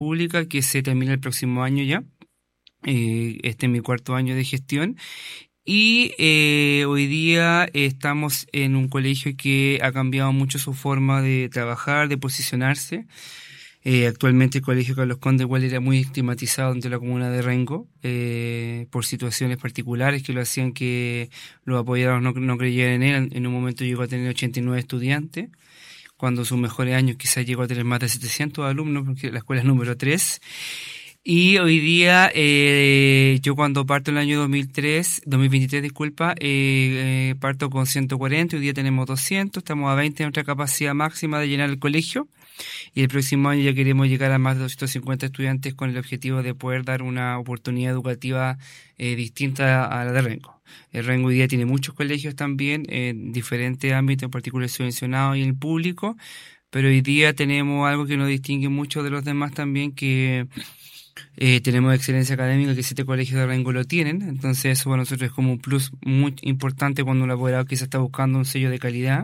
pública que se termina el próximo año ya. Este es mi cuarto año de gestión. Y hoy día estamos en un colegio que ha cambiado mucho su forma de trabajar, de posicionarse. Actualmente el Colegio Carlos Conde igual era muy estigmatizado ante la comuna de Rengo por situaciones particulares que lo hacían que los apoyados no creyeran en él. En un momento llegó a tener 89 estudiantes, cuando sus mejores años quizás llegó a tener más de 700 alumnos, porque la escuela es número 3. Y hoy día, yo cuando parto en el año 2023, disculpa, parto con 140, hoy día tenemos 200, estamos a 20 de nuestra capacidad máxima de llenar el colegio, y el próximo año ya queremos llegar a más de 250 estudiantes con el objetivo de poder dar una oportunidad educativa distinta a la de Rengo. El Rengo hoy día tiene muchos colegios también, en diferentes ámbitos, en particular el subvencionado y el público, pero hoy día tenemos algo que nos distingue mucho de los demás también, que tenemos excelencia académica, que 7 colegios de Rengo lo tienen, entonces eso para nosotros es como un plus muy importante cuando un apoderado quizás está buscando un sello de calidad.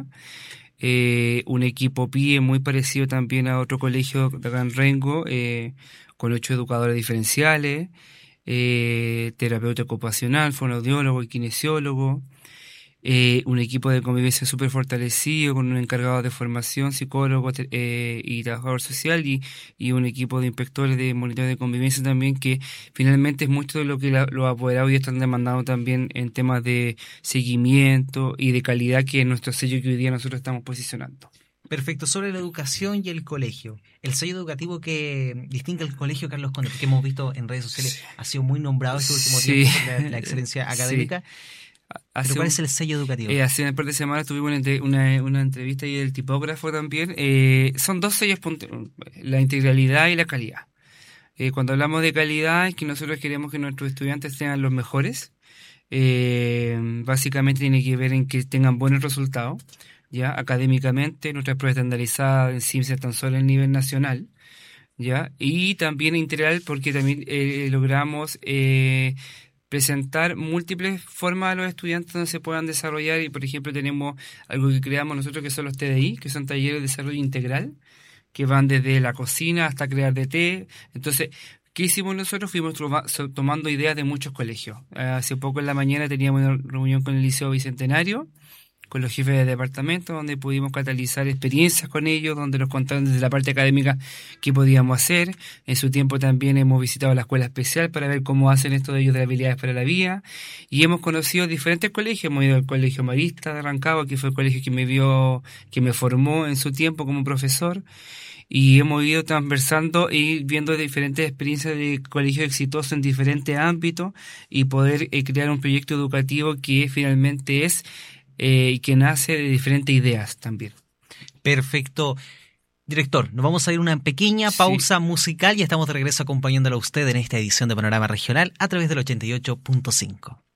Un equipo PIE muy parecido también a otro colegio de acá en Rengo, con 8 educadores diferenciales, terapeuta ocupacional, fonoaudiólogo y kinesiólogo. Un equipo de convivencia súper fortalecido, con un encargado de formación, psicólogo y trabajador social, y un equipo de inspectores de monitoreo de convivencia también, que finalmente es mucho de lo que los apoderados ya están demandando también en temas de seguimiento y de calidad, que es nuestro sello que hoy día nosotros estamos posicionando. Perfecto. Sobre la educación y el colegio, el sello educativo que distingue al Colegio Carlos Conde, que hemos visto en redes sociales, ha sido muy nombrado este último tiempo por la excelencia académica. ¿Pero cuál es el sello educativo? Hace un par de semanas tuvimos una entrevista ahí del tipógrafo también. Son dos sellos, la integralidad y la calidad. Cuando hablamos de calidad es que nosotros queremos que nuestros estudiantes sean los mejores. Básicamente tiene que ver en que tengan buenos resultados, ya académicamente. Nuestras pruebas estandarizadas en CIMSS están solo en nivel nacional, ya, y también integral, porque también logramos presentar múltiples formas a los estudiantes donde se puedan desarrollar, y por ejemplo tenemos algo que creamos nosotros que son los TDI, que son talleres de desarrollo integral, que van desde la cocina hasta crear de té. Entonces, ¿qué hicimos nosotros? Fuimos tomando ideas de muchos colegios. Hace poco en la mañana teníamos una reunión con el Liceo Bicentenario, con los jefes de departamento, donde pudimos catalizar experiencias con ellos, donde nos contaron desde la parte académica qué podíamos hacer. En su tiempo también hemos visitado la escuela especial para ver cómo hacen esto de ellos de habilidades para la vida, y hemos conocido diferentes colegios. Hemos ido al Colegio Marista de Rancagua, que fue el colegio que me formó en su tiempo como profesor, y hemos ido transversando y viendo diferentes experiencias de colegios exitosos en diferentes ámbitos, y poder crear un proyecto educativo que finalmente es y que nace de diferentes ideas también. Perfecto. Director, nos vamos a ir a una pequeña pausa musical y estamos de regreso acompañándolo a usted en esta edición de Panorama Regional a través del 88.5.